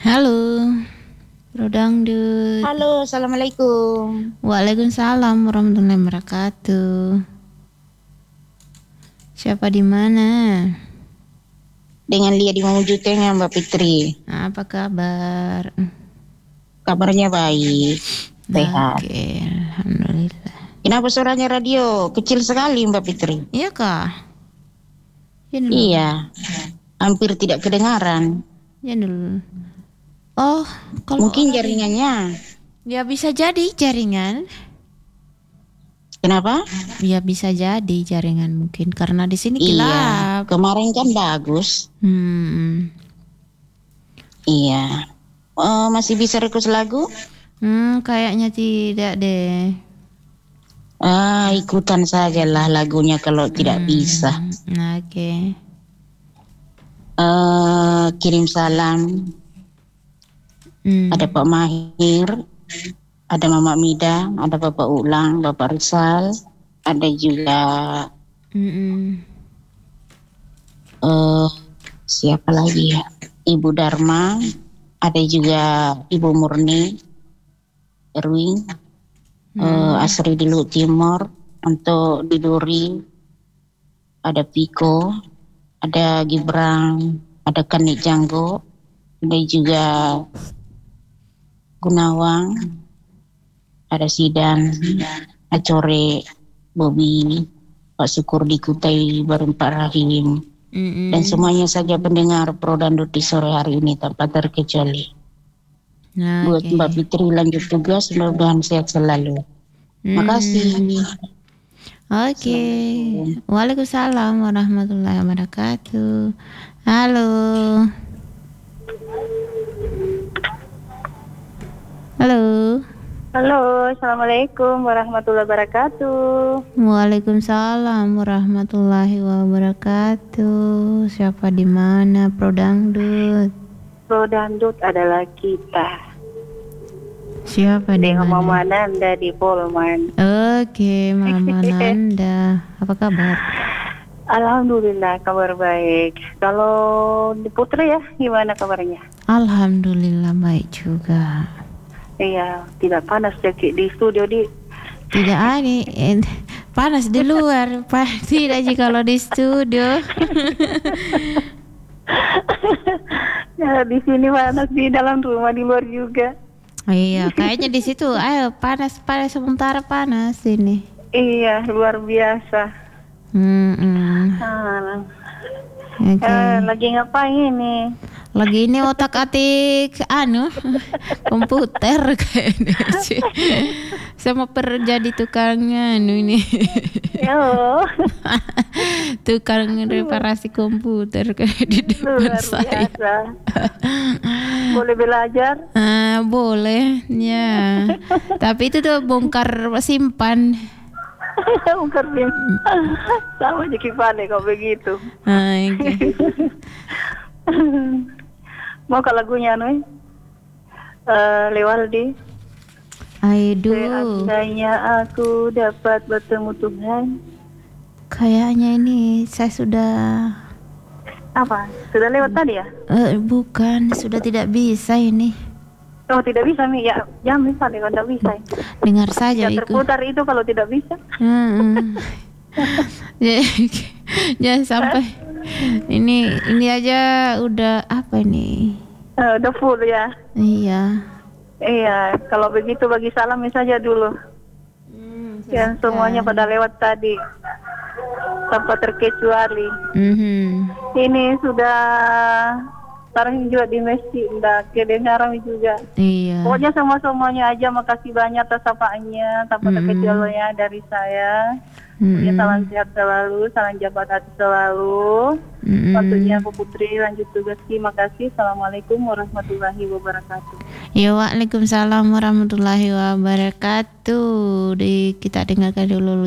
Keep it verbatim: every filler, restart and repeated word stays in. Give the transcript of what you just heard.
Halo, Bro Dangdut. Halo, assalamualaikum. Waalaikumsalam warahmatullahi wabarakatuh. Siapa di mana? Dengan Lia di Mamuju Tengah, Mbak Fitri. Apa kabar? Kabarnya baik, sehat. Oke, alhamdulillah. Kenapa suaranya radio kecil sekali, Mbak Fitri? Iya kah? Ya dulu. Iya, hampir tidak kedengaran. Ya dulu. Oh, kalau Mungkin orang- jaringannya. Ya bisa jadi jaringan. Kenapa? Ya bisa jadi jaringan mungkin karena di sini Iya, gelap. kemarin kan bagus. Hmm. Iya. Oh, masih bisa request lagu? Hmm, kayaknya tidak deh. Ah, ikutan sajalah lagunya kalau tidak Hmm, bisa. Oke. Eh, kirim salam. Hmm. Ada Pak Mahir, ada Mama Mida, ada Bapak Ulang, Bapak Rizal, ada juga Mm-mm. uh, siapa lagi ya? Ibu Dharma, ada juga Ibu Murni, Erwin, Hmm. uh, Asri di Luhut Timur, untuk di Duri, ada Piko, ada Gibran, ada Kanik Janggo, ada juga Gunawang, ada Sidan, Acore, Bobi, Pak Syukur di Kutai, Baru Pak Rahim, Mm-mm. dan semuanya saja pendengar Pro Dangdut di sore hari ini tanpa terkecuali. Nah, Buat oke. Mbak Fitri lanjut tugas, mudah-mudahan sehat selalu. Hmm. Makasih. Oke. Waalaikumsalam warahmatullahi wabarakatuh. Halo. Halo. Halo, assalamualaikum warahmatullahi wabarakatuh. Waalaikumsalam warahmatullahi wabarakatuh. Siapa di mana, Pro Dangdut? Pro Dangdut adalah kita. Siapa di Dengan Mama mana? Nanda di Polman. Oke, Mama Nanda. Apa kabar? Alhamdulillah kabar baik. Kalau di Putri ya, gimana kabarnya? Alhamdulillah baik juga. Iya, tidak panas jadi di studio di. Tidak ada, eh, panas di luar, pa- tidak sih kalau di studio. Ya, di sini panas di dalam rumah, di luar juga. Iya, kayaknya di situ, ayo panas, panas sementara panas ini. Iya, luar biasa. Hmm, Ah, oke. eh, lagi ngapain ini? Lagi ini otak atik anu komputer kayaknya sih. Sama per jadi tukang anu ini. Yo, Tukang reparasi komputer kayak di depan luar saya. biasa. Boleh belajar? Ah, boleh, ya. Tapi itu tuh bongkar simpan. Bukan Bim. Sama aja kipane kalau begitu. Ah, oke. Mau ke lagunya anu eh Lewaldi. Aduh, Seandainya aku dapat bertemu Tuhan. kayaknya ini saya sudah Apa? Sudah lewat tadi ya? eh, bukan, sudah tidak bisa ini. Oh, tidak bisa Mi. Ya, jangan bisa kalau tidak bisa. Dengar saja Ya itu. terputar itu kalau tidak bisa. Hmm. Ya, jangan sampai ini ini aja udah apa ini? Eh, udah full ya. Iya. Iya, kalau begitu bagi salam saja dulu. Yang semuanya pada lewat tadi. Tanpa terkecuali. Mhm. Ini sudah sekarang juga di masjid, udah kedengaran juga. Iya. Pokoknya semua-semuanya aja makasih banyak atas sapaannya, tanpa Mm-mm. terkecualinya dari saya. Mm-mm. Ya, salam sehat selalu, salam jabat hati selalu. Mm-mm. Waktunya Bu Putri lanjut tugas. Terima kasih. Assalamualaikum warahmatullahi wabarakatuh. Ya, waalaikumsalam warahmatullahi wabarakatuh. Di kita dengarkan dulu